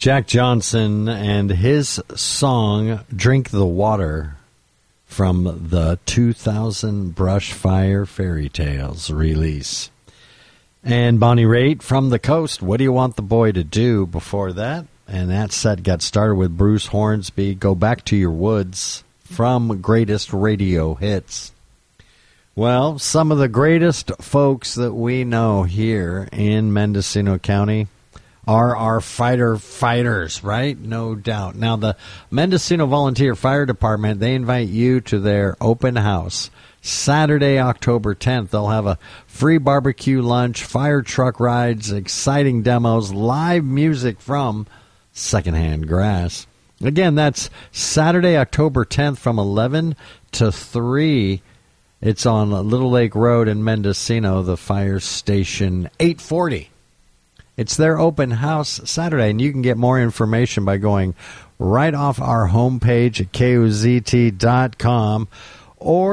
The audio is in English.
Jack Johnson and his song, Drink the Water, from the 2000 Brushfire Fairy Tales release. And Bonnie Raitt from the Coast, What Do You Want the Boy to Do, before that. And that set got started with Bruce Hornsby, Go Back to Your Woods, from Greatest Radio Hits. Well, some of the greatest folks that we know here in Mendocino County are our fighters, right? No doubt. Now, the Mendocino Volunteer Fire Department, they invite you to their open house. Saturday, October 10th, they'll have a free barbecue lunch, fire truck rides, exciting demos, live music from Secondhand Grass. Again, that's Saturday, October 10th from 11 to 3. It's on Little Lake Road in Mendocino, the fire station 840. It's their open house Saturday, and you can get more information by going right off our homepage at KOZT.com, or